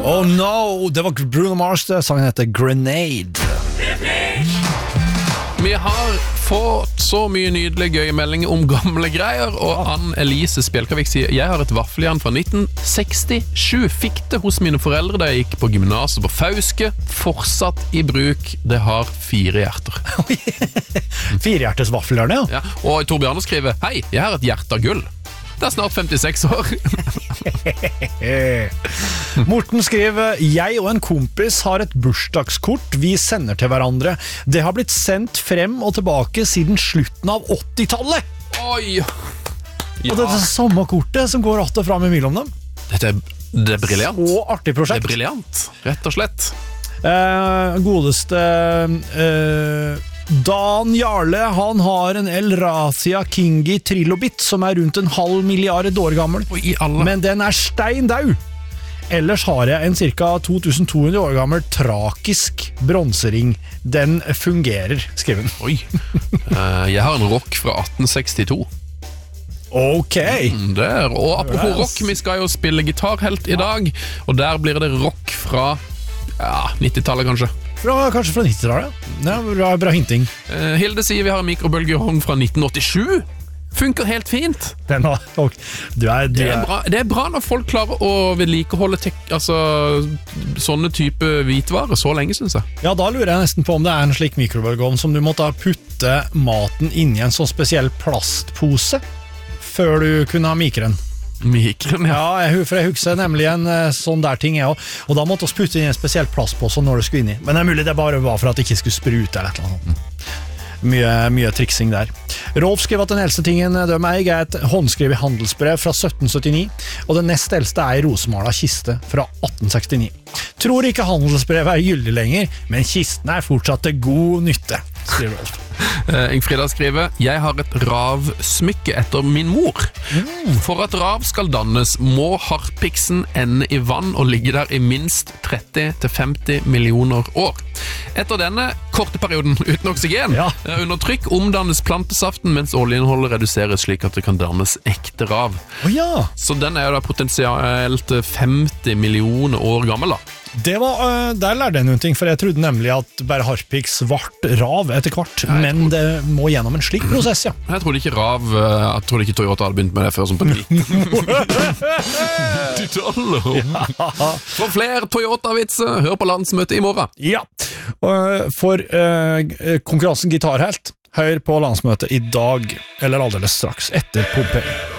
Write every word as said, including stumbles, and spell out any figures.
Oh no, det var Bruno Mars, det. Sangen heter Grenade. Vi har fått så mye nydelige gøye meldinger om gamle greier, og Ann-Elise Spjelkavik sier jeg har et vaffeljern fra nitten sekstisju. Fikk det hos mine foreldre da jeg gikk på gymnaset på Fauske. Fortsatt i bruk. Det har fire hjerter. Firehjertes vaffeljern, ja. Ja. Og Tor Bjarne skriver hei, jeg har et hjerte av gull. Det er snart femtiseks år. Morten skriver jeg og en kompis har et bursdagskort vi sender til hverandre. Det har blitt sendt frem og tilbake siden slutten av åttitallet. Oi! Ja. Og det er det samme kortet som går att og fram imellom dem. Dette er, det er briljant. Så artig prosjekt. Det er briljant, rett og slett. eh, Godeste eh, Dan Jarle, han har en El Razia Kingi Trilobit som er rundt en halv milliard år gammel. Oi, i alle. Men den er stein dau. Ellers har jeg en cirka to tusen to hundre år gammel trakisk bronsering. Den fungerer, skriver han. Oi. uh, Jeg har en rock fra atten sekstito. Ok. Mm, der. Og apropos rock, vi skal jo spille gitarhelt i dag, og der blir det rock fra ja, nittitallet kanskje. Fra, kanskje fra nittitallet. Ja, bra, bra hinting. uh, Hilde sier vi har en mikrobølgeovn fra nitten åttisju. Funker helt fint. Den har, du er, du det, er bra, det er bra når folk klarer å vedlikeholde tek, altså, sånne type hvitvarer så lenge, synes jeg. Ja, da lurer jeg nesten på om det er en slik mikrobølgeovn som du måtte putte maten inn i en sånn spesiell plastpose før du kunne ha mikren. Mikren, ja. Ja, jeg, for jeg husker nemlig en sånn der ting jeg også. Og da måtte vi putte inn en spesiell plastpose når du skulle inn i. Men det er mulig det bare var for at det ikke skulle sprute eller et eller annet. Mye, mye triksing der. Rolf skrev at den eldste tingen de eier er et håndskrevet handelsbrev fra sytten syttini, og den nest eldste er rosemala kiste fra atten sekstini. Tror ikke handelsbrevet er gyldig lenger, men kisten er fortsatt til god nytte, skriver Rolf. Uh, Ingfrida skriver jeg har et ravsmykke etter min mor. mm. For at rav skal dannes må harpiksen ende i vann og ligge der i minst tretti til femti millioner år. Etter denne korte perioden uten oksygen ja. uh, under trykk omdannes plantesaften mens oljeinnholdet reduseres slik at det kan dannes ekte rav. oh, ja. Så den er jo da potensielt femti millioner år gammel da. Det var, uh, der lærte jeg noen ting, for jeg trodde nemlig at bare harpiks vart rav etter hvert, Nei, men det må gjennom en slik prosess, ja. Jeg trodde ikke rav, jeg trodde ikke Toyota hadde begynt med det før som på nittitallet. ja. For flere Toyota-vitser, hør på landsmøtet i morgen. Ja, uh, for uh, konkurransen Gitarhelt, hør på landsmøtet i dag, eller alldeles straks, etter Pompeii.